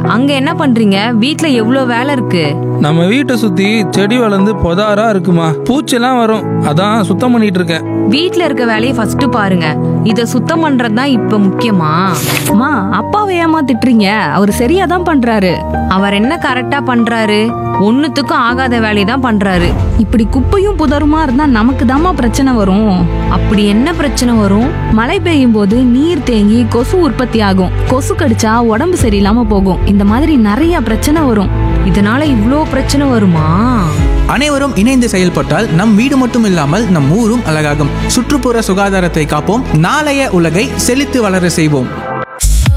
அங்க என்ன பண்றீங்க? வீட்ல எவ்வளவு வேலை இருக்கு. நம்ம வீட்டை சுத்தி செடி வளர்ந்து பொதாரா இருக்குமா, பூச்செல்லாம் வரும், அதான் சுத்தம் பண்ணிட்டு இருக்கேன். வீட்ல இருக்க வேலையை ஃபர்ஸ்ட் பாருங்க. இத சுத்தம் பண்றதுதான் இப்ப முக்கியமா? அம்மா, அப்பாவை ஏமா திட்டுறீங்க? அவர் சரியா தான் பண்றாரு. அவர் என்ன கரெக்டா பண்றாரு? ஒண்ணுத்துக்கும் ஆகாத வேலையை தான் பண்றாரு. இப்படி குப்பையும் புதருமா இருந்தா நமக்கு தாம்மா பிரச்சனை வரும். அப்படி என்ன பிரச்சனை வரும்? மழை பெய்யும் போது நீர் தேங்கி கொசு உற்பத்தி ஆகும். கொசு கடிச்சா உடம்பு சரியில்லாம போகும். இந்த மாதிரி நிறைய பிரச்சனை வரும். இதனால இவ்ளோ பிரச்சனை வருமா? அனைவரும் இணைந்து செயல்பட்டால் நம் வீடு மட்டும் இல்லாமல் நம் ஊரும் அழகாகும். சுற்றுப்புற சுகாதாரத்தை காப்போம். நாளைய உலகை செழித்து வளர செய்வோம்.